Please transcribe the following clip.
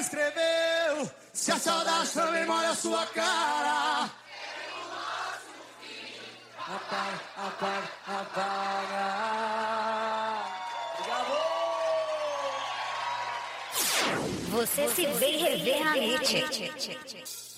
escreveu. Se a saudade também molha a sua cara, apaga, apaga, apaga. Você se vê e rever na noite.